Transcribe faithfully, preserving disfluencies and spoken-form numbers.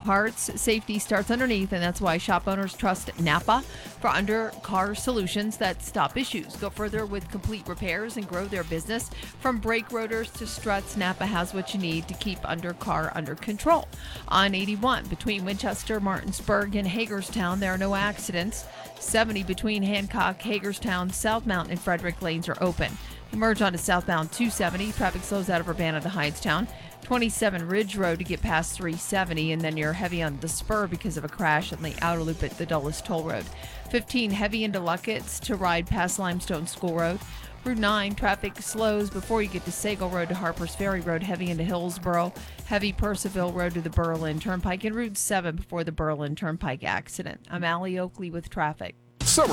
parts. Safety starts underneath, and that's why shop owners trust Napa for under-car solutions that stop issues. Go further with complete repairs and grow their business. From brake rotors to struts, Napa has what you need to keep under-car under control. On eighty-one, between Winchester, Martinsburg, and Hagerstown, there are no accidents. seventy between Hancock, Hagerstown, South Mountain, and Frederick lanes are open. Emerge onto southbound two seventy. Traffic slows out of Urbana to Hindstown. twenty-seven Ridge Road to get past three seventy, and then you're heavy on the spur because of a crash on the outer loop at the Dulles Toll Road. fifteen heavy into Luckett's to ride past Limestone School Road. Route nine, traffic slows before you get to Sagal Road to Harpers Ferry Road, heavy into Hillsboro, heavy Percival Road to the Berlin Turnpike, and Route seven before the Berlin Turnpike accident. I'm Allie Oakley with traffic.